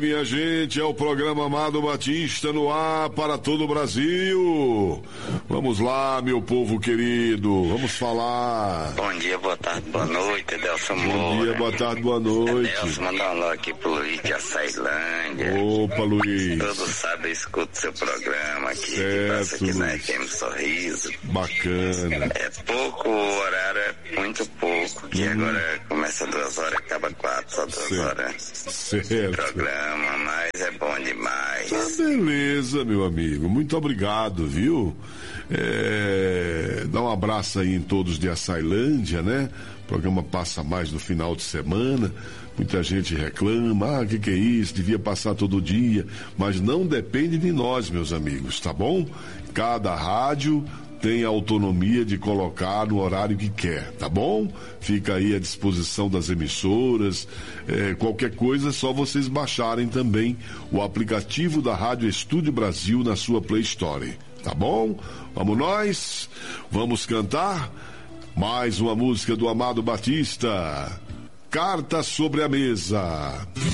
Minha gente, é o programa Amado Batista no ar para todo o Brasil. Vamos lá, meu povo querido, vamos falar. Bom dia, boa tarde, boa noite, Adelson Moura. Bom dia, boa tarde, boa noite. Adelson, manda um alô aqui pro Luiz de Açailândia. Opa, Luiz. Todo sábado eu escuto seu programa aqui, certo, que passa aqui na Luiz. FM Sorriso. Bacana. É pouco, o horário é muito pouco, que agora começa 2 horas, acaba 4, só 2 horas. Certo. Programa, mas é bom demais. Tá beleza, meu amigo. Muito obrigado, viu? Dá um abraço aí em todos de Açailândia, né? O programa passa mais no final de semana. Muita gente reclama, que é isso? Devia passar todo dia. Mas não depende de nós, meus amigos, tá bom? Cada rádio tem a autonomia de colocar no horário que quer, tá bom? Fica aí à disposição das emissoras. Qualquer coisa é só vocês baixarem também o aplicativo da Rádio Estúdio Brasil na sua Play Store, tá bom? Vamos nós? Vamos cantar mais uma música do Amado Batista. Carta sobre a Mesa.